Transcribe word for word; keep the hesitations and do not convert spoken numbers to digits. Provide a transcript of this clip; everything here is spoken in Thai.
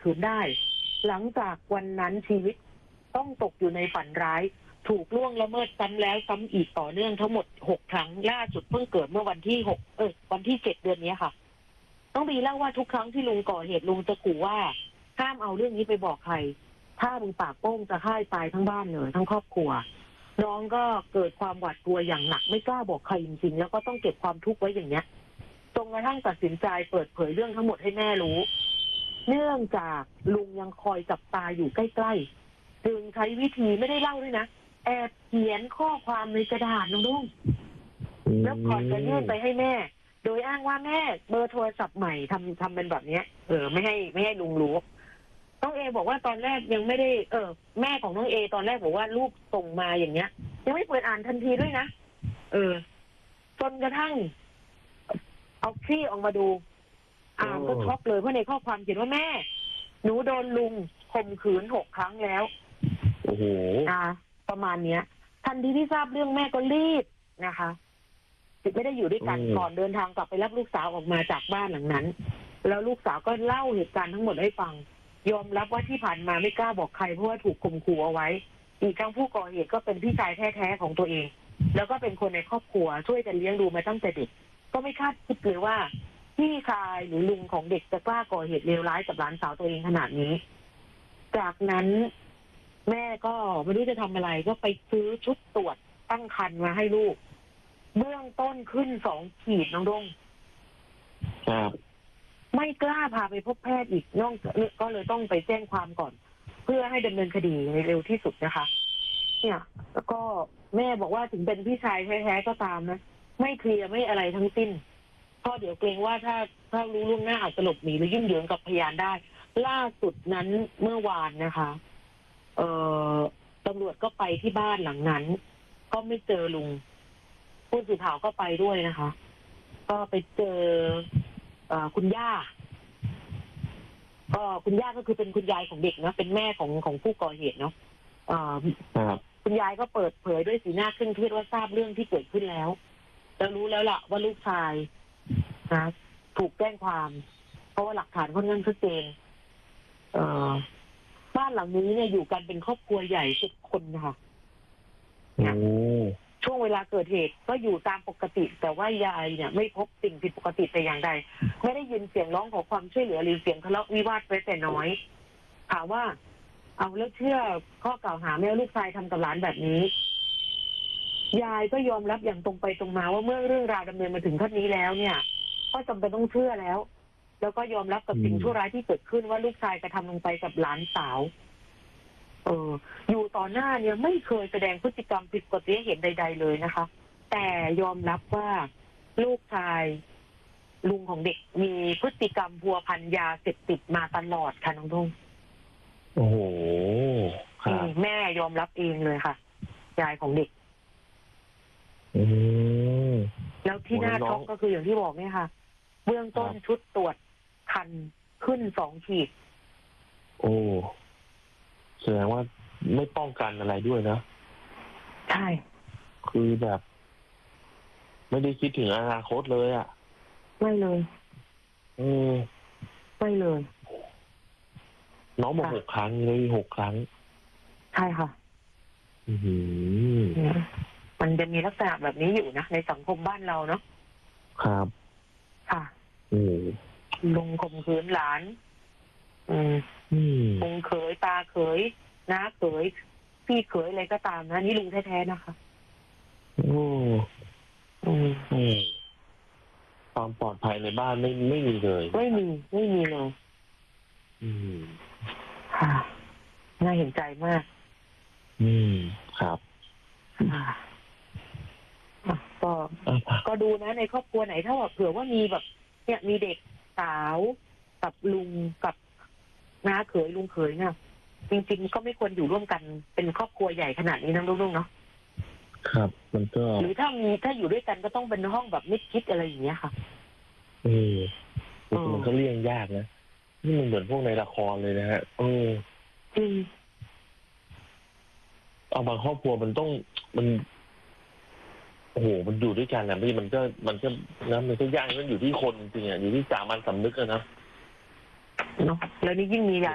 ขืนได้ หลังจากวันนั้นชีวิตต้องตกอยู่ในฝันร้ายถูกล่วงละเมิดซ้ำแล้วซ้ำอีกต่อเนื่องทั้งหมดหกครั้งล่าสุดเพิ่งเกิดเมื่อวันที่หกเออวันที่เจ็ดเดือนนี้ค่ะต้องบีเล่าว่าทุกครั้งที่ลุงก่อเหตุลุงจะขู่ว่าห้ามเอาเรื่องนี้ไปบอกใครถ้ามึงปากโป้งจะฆ่าตายทั้งบ้านเลยทั้งครอบครัวน้องก็เกิดความหวาดกลัวอย่างหนักไม่กล้าบอกใครจริงๆแล้วก็ต้องเก็บความทุกข์ไว้อย่างเนี้ยจนกระทั่งตัดสินใจเปิดเผยเรื่องทั้งหมดให้แม่รู้เนื่องจากลุงยังคอยจับตาอยู่ใกล้ๆจึงใช้วิธีไม่ได้เล่าด้วยนะแอบเขียนข้อความในกระดาษน้องลุงแล้วก่อนจะยื่นไปให้แม่โดยอ้างว่าแม่เบอร์โทรศัพท์ใหม่ทำทำเป็นแบบเนี้ยเออไม่ให้ไม่ให้ลุงรู้น้องเอบอกว่าตอนแรกยังไม่ได้เออแม่ของน้องเอตอนแรกบอกว่าลูกส่งมาอย่างเงี้ยยังไม่เปิดอ่านทันทีด้วยนะเออจนกระทั่งเอาคลี่ออกมาดูอ่านก็ช็อกเลยเพราะในข้อความเขียนว่าแม่หนูโดนลุงข่มขืนหกครั้งแล้วโอ้โหอ่าประมาณเนี้ยทันทีที่ทราบเรื่องแม่ก็รีบนะคะไม่ได้อยู่ด้วยกันก่อนเดินทางกลับไปรับลูกสาวออกมาจากบ้านหลังนั้นแล้วลูกสาวก็เล่าเหตุการณ์ทั้งหมดให้ฟังยอมรับว่าที่ผ่านมาไม่กล้าบอกใครเพราะว่าถูกข่มขู่เอาไว้อีกทั้งผู้ก่อเหตุก็เป็นพี่ชายแท้ๆของตัวเองแล้วก็เป็นคนในครอบครัวช่วยกันเลี้ยงดูมาตั้งแต่เด็กก็ไม่คาดคิดเลยว่าพี่ชายหรือลุงของเด็กจะกล้าก่อเหตุเลวร้ายกับหลานสาวตัวเองขนาดนี้จากนั้นแม่ก็ไม่รู้จะทำอะไรก็ไปซื้อชุดตรวจตั้งครรภ์มาให้ลูกเบื้องต้นขึ้นสองขีดน้องดงครับไม่กล้าพาไปพบแพทย์อีกน้องก็เลยต้องไปแจ้งความก่อนเพื่อให้ดำเนินคดีในเร็วที่สุดนะคะเนี่ยแล้วก็แม่บอกว่าถึงเป็นพี่ชายแท้ๆก็ตามนะไม่เคลียร์ไม่อะไรทั้งสิ้นเพราะเดี๋ยวเกรงว่าถ้าถ้ารู้ล่วงหน้าอาจจะหลบหนีหรือยุ่งเหยิงกับพยานได้ล่าสุดนั้นเมื่อวานนะคะเอ่อตำรวจก็ไปที่บ้านหลังนั้นก็ไม่เจอลุงผู้สื่อข่าวก็ไปด้วยนะคะ ก็ไปเจอเอ่อคุณย่าก็คุณย่าก็คือเป็นคุณยายของเด็กเนาะเป็นแม่ของของผู้ก่อเหตุเนาะเอ่อคุณยายก็เปิดเผยด้วยสีหน้าเคร่งเครียดว่าทราบเรื่องที่เกิดขึ้นแล้วแล้วรู้แล้วล่ะว่าลูกชายนะถูกแจ้งความเพราะว่าหลักฐานค่อนข้างชัดเจนเอ่อบ้านหลังนี้เนี่ยอยู่กันเป็นครอบครัวใหญ่สิบคนนะคะช่วงเวลาเกิดเหตุก็อยู่ตามปกติแต่ว่ายายเนี่ยไม่พบสิ่งผิดปกติแต่อย่างใดไม่ได้ยินเสียงร้องขอความช่วยเหลือหรือเสียงทะเลาะวิวาทไปแต่น้อยถามว่าเอาแล้วเชื่อข้อกล่าวหาแม่ลูกชายทำกับหลานแบบนี้ยายก็ยอมรับอย่างตรงไปตรงมาว่าเมื่อเรื่องราวดำเนินมาถึงขั้นนี้แล้วเนี่ยก็จำเป็นต้องเชื่อแล้วแล้วก็ยอมรับกับสิ่งชั่วร้ายที่เกิดขึ้นว่าลูกชายกระทำลงไปกับหลานสาวเอออยู่ต่อหน้าเนี่ยไม่เคยแสดงพฤติกรรมผิดปกติให้เห็นใดๆเลยนะคะแต่ยอมรับว่าลูกชายลุงของเด็กมีพฤติกรรมพัวพันยาเสพติดมาตลอดค่ะน้องทงโอ้โหแม่ยอมรับเองเลยค่ะยายของเด็กแล้วที่น่าช็อกก็คืออย่างที่บอกเนี่ยค่ะเบื้องต้นชุดตรวจคันขึ้นสองขีดโอ้แสดงว่าไม่ป้องกันอะไรด้วยนะใช่คือแบบ ไม่ได้คิดถึงอนาคตเลยอ่ะไม่เลยอืมไม่เลยน้องบอกหกครั้งเลยหกครั้งใช่ค่ะอืมมันจะมีลักษณะแบบนี้อยู่นะในสังคมบ้านเราเนาะครับค่ะอืมลุงข่มขืนหลานอืมลุงเขยตาเขยน้าเขยพี่เขยอะไรก็ตามนะนี่ลุงแท้ๆนะคะโอ้อืมอืมความปลอดภัยในบ้านไม่ไม่มีเลยไม่มีไม่มีเลยอืมค่ะน่าเห็นใจมากอืมครับค่ะก็ก็ดูนะในครอบครัวไหนถ้าแบบเผื่อว่ามีแบบเนี่ยมีเด็กสาวกับลุงกับน้าเขยลุงเขยเนี่ยจริงๆก็ไม่ควรอยู่ร่วมกันเป็นครอบครัวใหญ่ขนาดนี้นะลูกๆเนาะครับมันก็หรือถ้ามีถ้าอยู่ด้วยกันก็ต้องเป็นห้องแบบมิดชิดอะไรอย่างเงี้ยค่ะเออมันก็เลี่ยงยากนะนี่มันเหมือนพวกในละครเลยนะฮะเออจริงเอาบางครอบครัวมันต้องมันโอ้โหมันอยู่ด้วยกันนะพี่มันก็มันก็นะมันก็ยากมันอยู่ที่คนจริงอ่ะอยู่ที่สามัญสำนึกอะนะเนาะแล้วนี่ยิ่งมียา